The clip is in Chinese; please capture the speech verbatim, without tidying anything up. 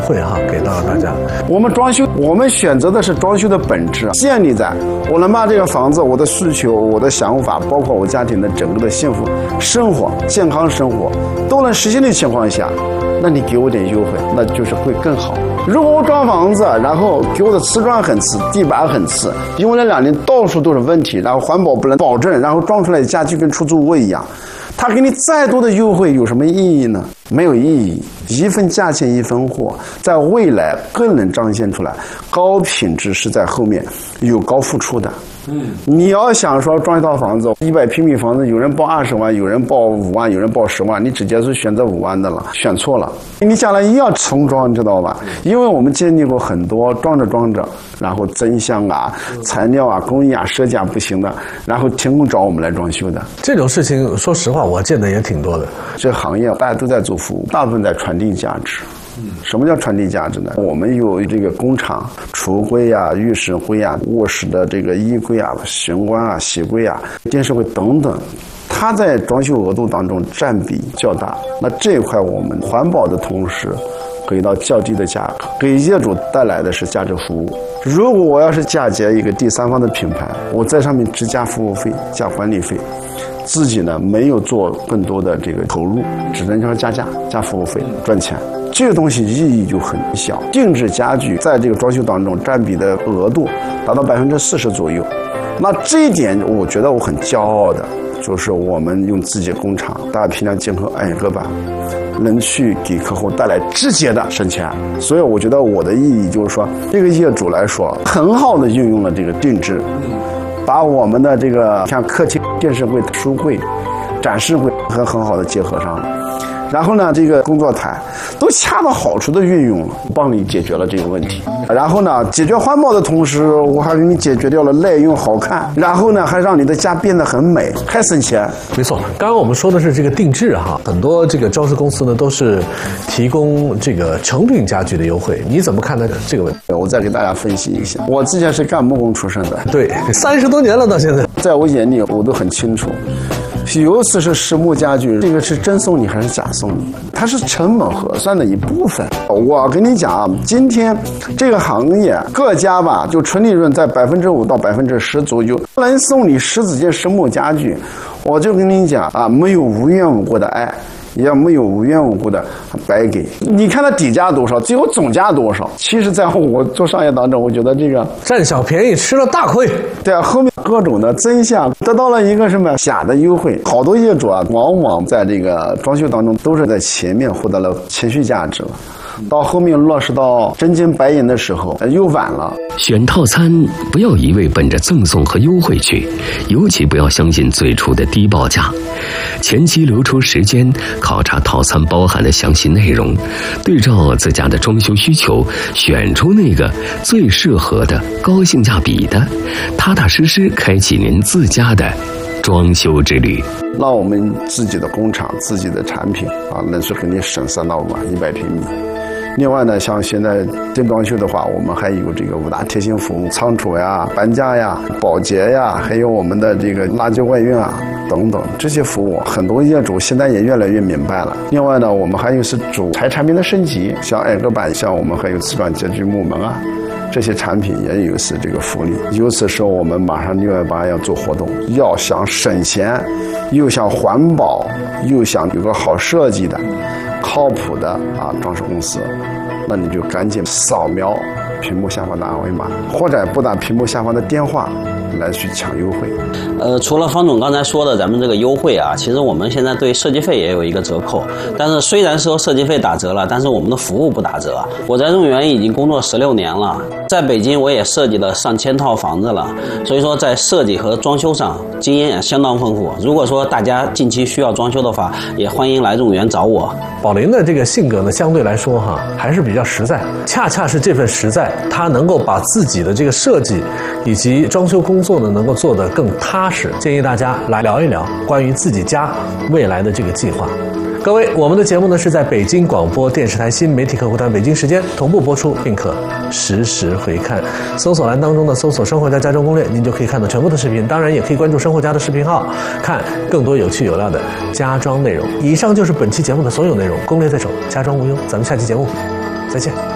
惠哈，给到了大家。 我们装修，我们选择的是装修的本质，建立在我能把这个房子、我的需求、我的想法，包括我家庭的整个的幸福生活、健康生活都能实现的情况下，那你给我点优惠，那就是会更好。如果我装房子，然后给我的瓷砖很次，地板很次，用了两年到处都是问题，然后环保不能保证，然后装出来的家具跟出租屋一样，他给你再多的优惠有什么意义呢？没有意义。一分价钱一分货，在未来更能彰显出来高品质是在后面有高付出的。嗯，你要想说装一套房子，一百平米房子，有人报二十万，有人报五万，有人报十万，你直接是选择五万的了，选错了。你将来一样重装，你知道吧？因为我们经历过很多装着装着，然后增项啊、材料啊、工艺啊、设计啊不行的，然后停工找我们来装修的。 这种事情，说实话，我见的也挺多的。 这行业大家都在做服务，大部分在传递价值。什么叫传递价值呢？我们有这个工厂橱柜啊、浴室柜啊、卧室的这个衣柜啊、玄关啊、鞋柜啊、电视柜等等，它在装修额度当中占比较大。那这一块我们环保的同时，给到较低的价格，给业主带来的是价值服务。如果我要是嫁接一个第三方的品牌，我在上面只加服务费、加管理费，自己呢没有做更多的这个投入，只能说加价、加服务费赚钱。这个东西意义就很小。定制家具在这个装修当中占比的额度达到百分之四十左右，那这一点我觉得我很骄傲的，就是我们用自己的工厂大批量进口矮个板，能去给客户带来直接的省钱。所以我觉得我的意义就是说，这个业主来说很好的运用了这个定制，把我们的这个像客厅、电视柜、书柜、展示柜和很好的结合上了。然后呢，这个工作台都恰到好处的运用了，帮你解决了这个问题。然后呢，解决环保的同时，我还给你解决掉了耐用、好看。然后呢，还让你的家变得很美，还省钱。 没错，刚刚我们说的是这个定制哈，很多这个装饰公司呢都是提供这个成品家具的优惠。你怎么看待这个问题？ 我再给大家分析一下。我之前是干木工出身的， 对，三十多年了到现在， 在我眼里我都很清楚。尤其是实木家具，这个是真送你还是假送你？它是成本核算的一部分。我跟你讲啊，今天这个行业各家吧，就纯利润在百分之五到百分之十左右，能送你十几件实木家具，我就跟你讲啊，没有无缘无故的爱。也没有无缘无故的白给。你看它底价多少，最后总价多少？其实在我做商业当中，我觉得这个占小便宜吃了大亏。 对啊，后面各种的增项得到了一个什么假的优惠。好多业主啊，往往在这个装修当中都是在前面获得了情绪价值了。到后面落实到真金白银的时候又晚了。 选套餐不要一味奔着赠送和优惠去，尤其不要相信最初的低报价，前期留出时间考察套餐包含的详细内容，对照自家的装修需求，选出那个最适合的、高性价比的，踏踏实实开启您自家的装修之旅。 让我们自己的工厂、自己的产品啊，能是给你省三到五万一百平米。另外呢，像现在真装修的话，我们还有这个五大贴心服务，仓储呀、搬家呀、保洁呀，还有我们的这个垃圾外运啊等等这些服务，很多业主现在也越来越明白了。另外呢，我们还有是主材产品的升级，像矮个板，像我们还有瓷砖家具、木门啊，这些产品也有是这个福利。由此说，我们马上六月八要做活动，要想省钱，又想环保，又想有个好设计的、靠谱的啊装饰公司，那你就赶紧扫描屏幕下方的二维码，或者拨打屏幕下方的电话来去抢优惠。 呃，除了方总刚才说的咱们这个优惠啊，其实我们现在对设计费也有一个折扣。但是虽然说设计费打折了，但是我们的服务不打折。我在润园已经工作十六年了，在北京我也设计了上千套房子了，所以说在设计和装修上经验也相当丰富。如果说大家近期需要装修的话，也欢迎来润园找我。 宝林的这个性格呢，相对来说哈还是比较实在，恰恰是这份实在，他能够把自己的这个设计以及装修工作呢，能够做得更踏实。建议大家来聊一聊关于自己家未来的这个计划。各位，我们的节目呢是在北京广播电视台新媒体客户端北京时间同步播出，并可实时回看。搜索栏当中的搜索生活家家装攻略，您就可以看到全部的视频。当然也可以关注生活家的视频号，看更多有趣有料的家装内容。以上就是本期节目的所有内容，攻略在手，家装无忧。咱们下期节目再见。